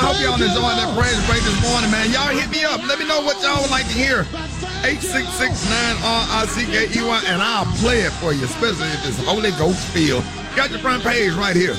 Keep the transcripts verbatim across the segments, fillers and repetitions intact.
hope y'all enjoying that praise break this morning, man. Y'all hit me up. Let me know what y'all would like to hear. eight six six nine R I C K E Y, and I'll play it for you, especially if it's Holy Ghost feel. Got your front page right here.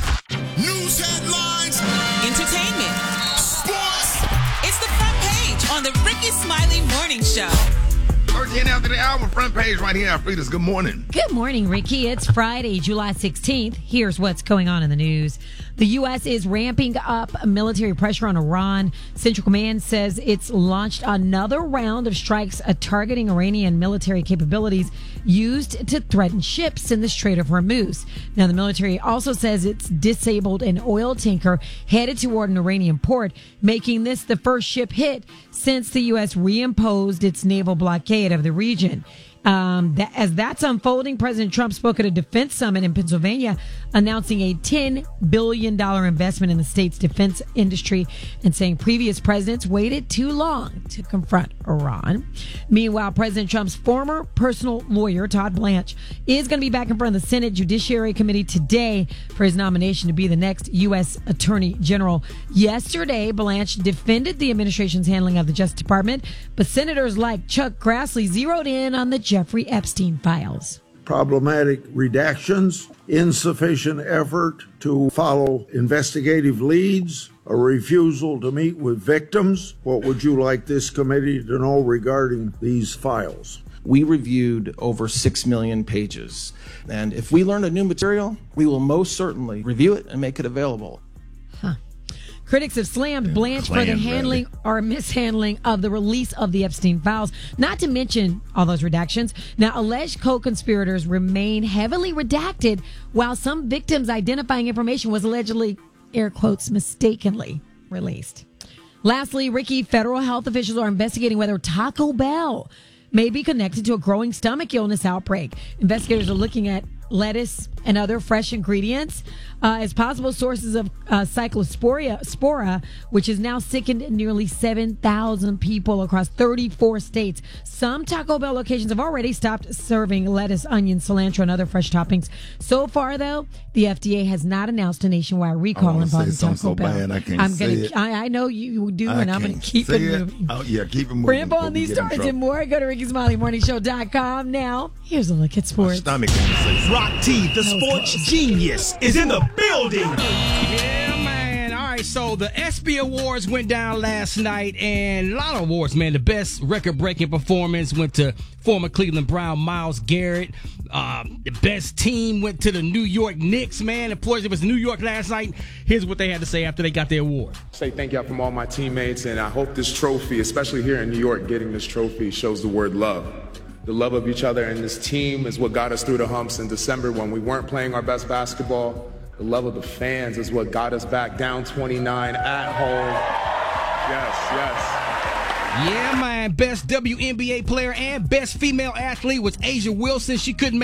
News headlines. Entertainment. Sports. It's the front page on the Ricky Smiley Morning Show. thirteen after the hour, front page right here. Alfreda's good morning. Good morning, Ricky. It's Friday, July sixteenth. Here's what's going on in the news. The U S is ramping up military pressure on Iran. Central Command says it's launched another round of strikes uh, targeting Iranian military capabilities used to threaten ships in the Strait of Hormuz. Now, the military also says it's disabled an oil tanker headed toward an Iranian port, making this the first ship hit since the U S reimposed its naval blockade of the region. Um, that, as that's unfolding, President Trump spoke at a defense summit in Pennsylvania, announcing a ten billion dollars investment in the state's defense industry and saying previous presidents waited too long to confront Iran. Meanwhile, President Trump's former personal lawyer, Todd Blanche, is going to be back in front of the Senate Judiciary Committee today for his nomination to be the next U S Attorney General. Yesterday, Blanche defended the administration's handling of the Justice Department, but senators like Chuck Grassley zeroed in on the Jeffrey Epstein files. Problematic redactions, insufficient effort to follow investigative leads, a refusal to meet with victims. What would you like this committee to know regarding these files? We reviewed over six million pages, and if we learn a new material, we will most certainly review it and make it available. Huh. Critics have slammed Blanche for the handling or mishandling of the release of the Epstein files, not to mention all those redactions. Now, alleged co-conspirators remain heavily redacted, while some victims' identifying information was allegedly, air quotes, mistakenly released. Lastly, Ricky, federal health officials are investigating whether Taco Bell may be connected to a growing stomach illness outbreak. Investigators are looking at lettuce and other fresh ingredients uh, as possible sources of uh, cyclospora, spora, which has now sickened nearly seven thousand people across thirty-four states. Some Taco Bell locations have already stopped serving lettuce, onion, cilantro, and other fresh toppings. So far, though, the F D A has not announced a nationwide recall involving Taco so Bell. Bad, I can't I'm say gonna, it. I, I know you do, I and I'm going to keep say it moving. Oh, yeah, keep it moving. For info on these stories and more, go to Ricky Smiley Morning Show dot com. Now, here's a look at sports. My stomach can't say Rock T, the sports genius, is in the building. Yeah, man. All right, so the ESPY Awards went down last night, and a lot of awards, man. The best record-breaking performance went to former Cleveland Brown Myles Garrett. Um, the best team went to the New York Knicks, man. Of course, it was New York last night. Here's what they had to say after they got their award. Say thank you from all my teammates, and I hope this trophy, especially here in New York, getting this trophy shows the word love. The love of each other and this team is what got us through the humps in December when we weren't playing our best basketball. The love of the fans is what got us back down twenty-nine at home. Yes, yes. Yeah, man. Best W N B A player and best female athlete was A'ja Wilson. She couldn't make